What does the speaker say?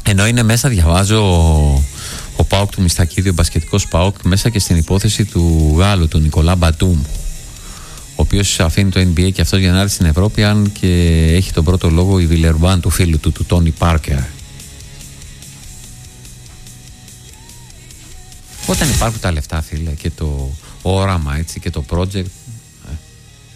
Ενώ είναι μέσα, διαβάζω, ο ΠΑΟΚ του Μιστακίδη, ο μπασκετικός ΠΑΟΚ, μέσα και στην υπόθεση του Γάλλου, του Νικολά Μπατούμ, ο οποίος αφήνει το NBA και αυτός για να έρθει στην Ευρώπη, αν και έχει τον πρώτο λόγο η Βιλερμπάν του φίλου του Τόνι Πάρκερ. Όταν υπάρχουν τα λεφτά, φίλε, και το όραμα, έτσι, και το project,